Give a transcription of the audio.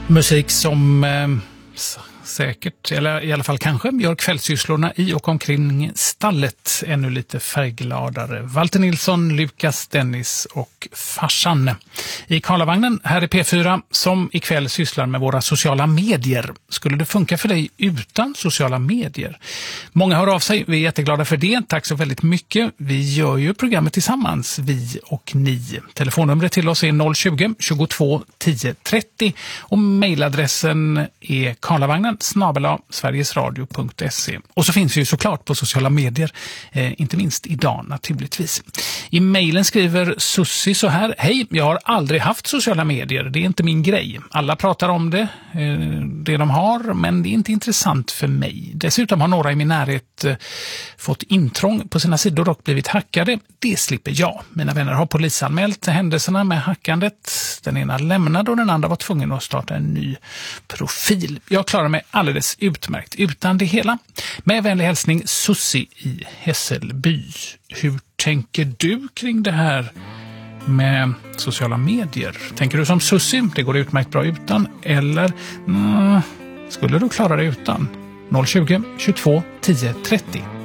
Musik som säkert, eller i alla fall kanske, gör kvällssysslorna i och omkring stallet ännu lite färggladare. Walter Nilsson, Lukas, Dennis och farsan. I Karlavagnen, här i P4, som ikväll sysslar med våra sociala medier. Skulle det funka för dig utan sociala medier? Många hör av sig, vi är jätteglada för det. Tack så väldigt mycket. Vi gör ju programmet tillsammans, vi och ni. Telefonnumret till oss är 020-22 10 30 och mejladressen är karlavagnen@sverigesradio.se. Och så finns vi ju såklart på sociala medier, inte minst idag naturligtvis. I mejlen skriver Sussi så här: hej, jag har aldrig haft sociala medier, det är inte min grej. Alla pratar om det de har, men det är inte intressant för mig. Dessutom har några i min närhet fått intrång på sina sidor och blivit hackade. Det slipper jag. Mina vänner har polisanmält händelserna med hackandet. Den ena lämnade och den andra var tvungen att starta en ny profil. Jag klarar mig alldeles utmärkt utan det hela. Med vänlig hälsning Sussi i Hässelby. Hur tänker du kring det här med sociala medier? Tänker du som Sussi, det går utmärkt bra utan, eller skulle du klara dig utan? 020 22 10 30.